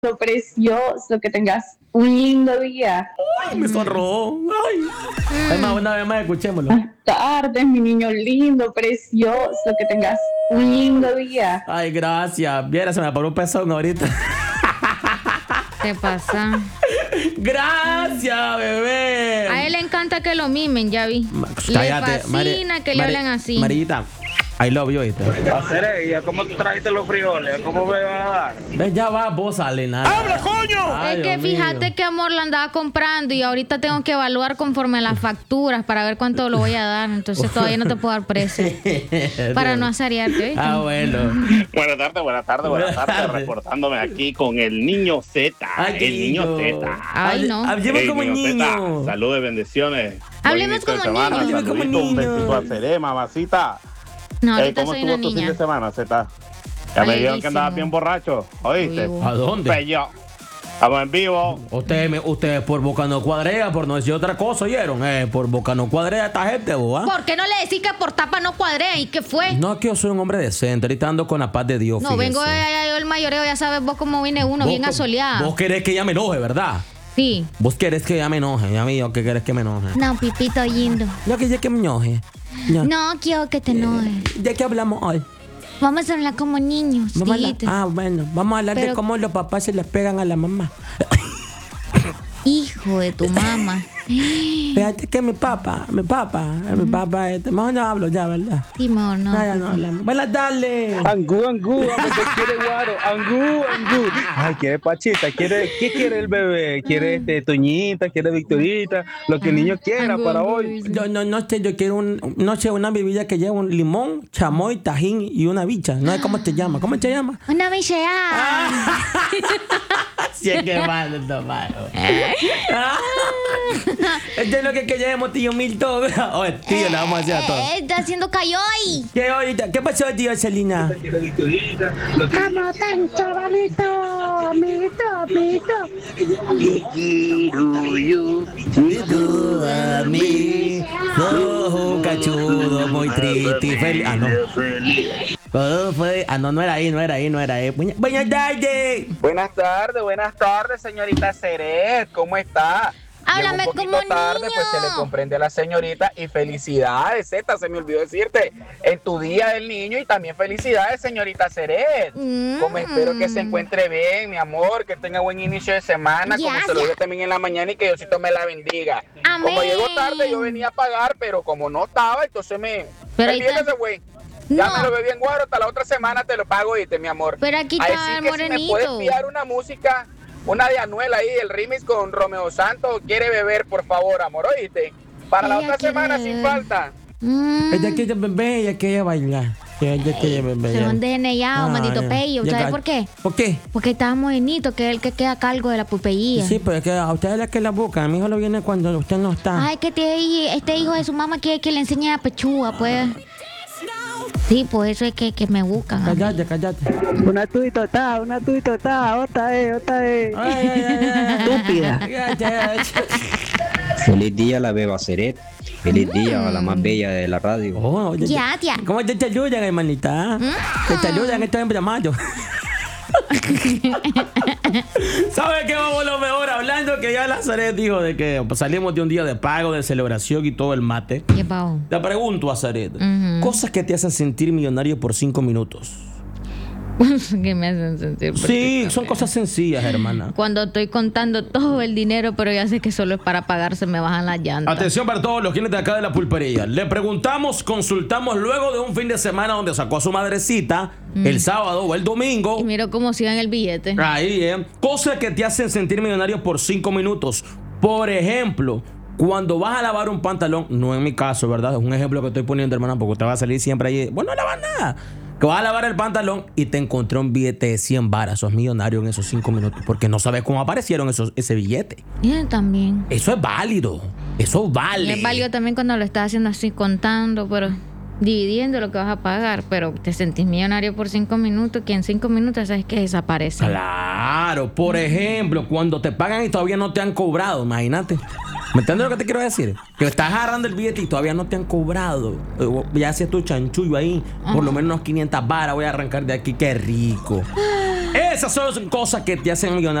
precioso, que tengas un lindo día. Ay, me sonró. Ay. Es más, una vez más, escuchémoslo. Buenas tardes, mi niño lindo, precioso, que tengas un lindo día. Ay, gracias. Viera, se me paró un pezón ahorita. ¿Qué pasa? Gracias, bebé. A él le encanta que lo mimen, ya vi. Cállate, le fascina que le hablen así. Marita, I love you, ¿viste? Hacer ¿cómo tú trajiste los frijoles? ¿Cómo me vas a dar? Ven, ya va, vos, Alena. ¡Habla, coño! Es que fíjate que amor la andaba comprando y ahorita tengo que evaluar conforme las facturas para ver cuánto lo voy a dar. Entonces todavía no te puedo dar precio. Para no asarearte, ¿viste? Ah, bueno. Buenas tardes. Reportándome aquí con el niño Z. Ay, el niño Z. Ay, no. Hablemos como niño. Z, salud y bendiciones. Hablemos Buen inicio de como semana. niño. Hablemos como Saludito, un niño. besito a Seré, mamacita. No, ahorita ¿Cómo soy una estuvo tu fin niña. de semana, Z? Ya me dijeron que andabas Buenísimo. bien borracho, ¿oíste? Uy, ¿A dónde? Pues yo. Estamos en vivo. Ustedes por boca no cuadrea, por no decir otra cosa, ¿oyeron? Por boca no cuadrea esta gente, vos, ¿ah? ¿Por qué no le decís que por tapa no cuadré? ¿Y qué fue? No, es que yo soy un hombre decente. Ahorita ando con la paz de Dios. No, fíjese. vengo yo el mayoreo, ya sabes vos cómo viene uno, bien asoleada. Vos querés que ella me enoje, ¿verdad? Sí. Vos querés que ella me enoje. Ya mío, ¿qué querés que me enoje? No, Pipito lindo. Yo que me enoje. Ya. No quiero que te enojes. ¿De qué hablamos hoy? Vamos a hablar como niños. Vamos a hablar- dijiste. bueno, vamos a hablar de Pero- cómo los papás se les pegan a la mamá. Hijo de tu mamá. Fíjate que mi papá, mejor no hablo ya, ¿verdad? Sí, mejor no. No, ya no hablamos. Buenas tardes. Angú, a veces quiere guaro, angú. Ay, quiere pachita, ¿qué quiere el bebé? ¿Quiere Toñita, quiere Victorita? Lo que el niño quiera Angú, para angú, hoy. sí. No sé, yo quiero una bebida que lleva un limón, chamoy, tajín y una bicha. No sé cómo te llama. ¿Cómo te llama? Una bellea. Si es que malo, no malo. Esto es lo que llevemos, tío Milton. Oye, tío, le vamos a decir a todos. Está haciendo cayoy. ¿Qué ahorita? ¿Qué pasó, tío Celina? ¿Cómo están, chavalito? Amiguito. Tú a mí, sos un cachudo muy triste y feliz. Ah, no. Todo fue. Ah, no era ahí. Buenas tardes. Buenas tardes, señorita Seret, ¿cómo está? Háblame Llegó un poquito como tarde, niño. pues se le comprende a la señorita y felicidades, Zeta, se me olvidó decirte, en tu día del niño y también felicidades, señorita Seret. Como espero que se encuentre bien, mi amor, que tenga buen inicio de semana, como se lo dije también en la mañana y que Diosito me la bendiga. Amén. Como llegó tarde, yo venía a pagar, pero como no estaba, entonces Pero ahí olvídese, está. güey. Ya No. me lo bebí en guaro, hasta la otra semana te lo pago, ¿oíste, mi amor? Pero aquí Así está el que si me morenito. puedes enviar una música, una de Anuel ahí, el remix con Romeo Santos, quiere beber, por favor, amor, ¿oíste? Para la Ella otra quiere semana, sin beber. falta. Ella quiere beber, ella quiere bailar. Ella quiere beber. Se lo han denellado, maldito ya. pello. Ya, ¿Sabes ya. por qué? ¿Por qué? Porque estaba morenito, que es el que queda a cargo de la pulpería. Sí, pero es que a usted es la que la busca. A mi hijo lo viene cuando usted no está. Ay, que este hijo de su mamá quiere que le enseñe a pechuga, pues. Sí, por eso es que me buscan. a mí. Cállate. Una tuitota, otra vez. Estúpida. Feliz día a la beba Seret. Feliz día a la más bella de la radio. Oh, Ya, tía. ¿Cómo te saludan, hermanita? Te saludan, están llamados. ¿Sabe qué vamos lo mejor? Hablando que ya Lazaret dijo de que salimos de un día de pago, de celebración y todo el mate. ¿Qué pavo? Te pregunto, Lazaret, cosas que te hacen sentir millonario por 5 minutos. Que me hacen sentir. Sí, son cosas sencillas, hermana. Cuando estoy contando todo el dinero, pero ya sé que solo es para pagar, se me bajan las llantas. Atención para todos los clientes de acá de la pulpería. Le preguntamos, consultamos luego de un fin de semana donde sacó a su madrecita el sábado o el domingo. Y miro cómo sigan el billete. Ahí, cosas que te hacen sentir millonario por 5 minutos. Por ejemplo, cuando vas a lavar un pantalón, no en mi caso, ¿verdad? Es un ejemplo que estoy poniendo, hermana, porque te va a salir siempre ahí. Bueno, no lavas nada. Que vas a lavar el pantalón y te encontré un billete de 100 varas. Sos millonario en esos 5 minutos porque no sabes cómo aparecieron ese billete. Y también. Eso es válido. Eso vale. Y es válido también cuando lo estás haciendo así, contando, pero dividiendo lo que vas a pagar. Pero te sentís millonario por 5 minutos, que en 5 minutos sabes que desaparece. Claro. Por ejemplo, cuando te pagan y todavía no te han cobrado, imagínate. ¿Me entiendes lo que te quiero decir? Que estás agarrando el billete y todavía no te han cobrado. Ya haces tu chanchullo ahí. Por lo menos unos 500 varas voy a arrancar de aquí. ¡Qué rico! Esas son cosas que te hacen millonario.